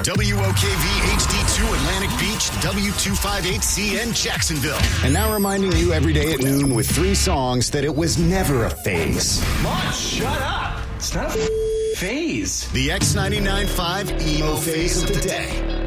WOKV HD2 Atlantic Beach, W258CN Jacksonville. And now reminding you every day at noon with 3 songs that it was never a phase. Mom, shut up. It's not a phase. The X99.5 emo phase of the day.